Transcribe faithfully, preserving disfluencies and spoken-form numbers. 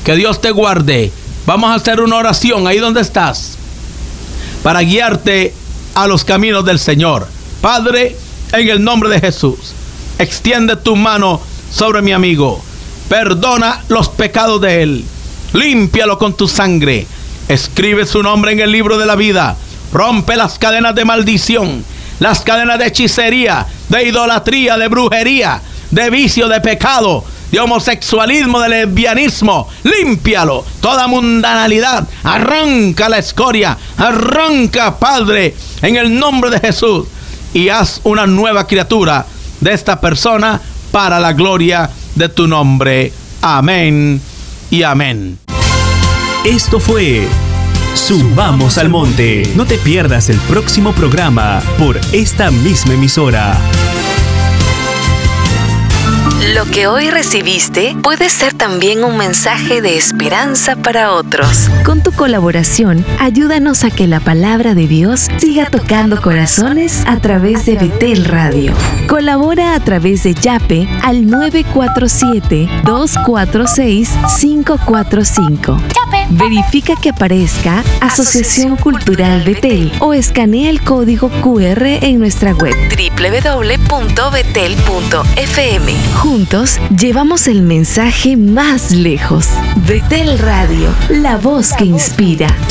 Que Dios te guarde. Vamos a hacer una oración ahí donde estás para guiarte a los caminos del Señor. Padre, en el nombre de Jesús, extiende tu mano sobre mi amigo. Perdona los pecados de él. Límpialo con tu sangre. Escribe su nombre en el libro de la vida. Rompe las cadenas de maldición, las cadenas de hechicería, de idolatría, de brujería, de vicio, de pecado, de homosexualismo, de lesbianismo. Límpialo. Toda mundanalidad. Arranca la escoria. Arranca, Padre, en el nombre de Jesús. Y haz una nueva criatura de esta persona para la gloria de tu nombre. Amén y amén. Esto fue Subamos al Monte. No te pierdas el próximo programa por esta misma emisora. Lo que hoy recibiste puede ser también un mensaje de esperanza para otros. Con tu colaboración, ayúdanos a que la palabra de Dios siga tocando corazones a través de Betel Radio. Colabora a través de Yape al nueve cuatro siete, dos cuatro seis, cinco cuatro cinco. Verifica que aparezca Asociación Cultural Betel o escanea el código cu erre en nuestra web doble u doble u doble u punto betel punto efe eme. Juntos llevamos el mensaje más lejos. Betel Radio, la voz que inspira.